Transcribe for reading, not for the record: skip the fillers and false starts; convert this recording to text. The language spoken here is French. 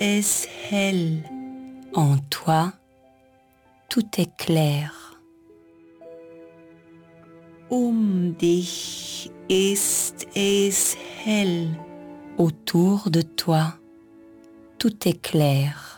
es hell. En toi, tout est clair. Dich ist es hell. Autour de toi, tout est clair.